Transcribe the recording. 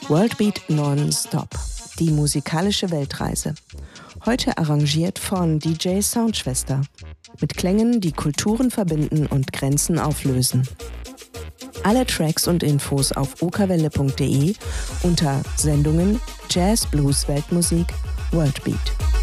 Worldbeat Non-Stop, die musikalische Weltreise. Heute arrangiert von DJ Soundschwester. Mit Klängen, die Kulturen verbinden und Grenzen auflösen. Alle Tracks und Infos auf okawelle.de unter Sendungen Jazz, Blues, Weltmusik, Worldbeat.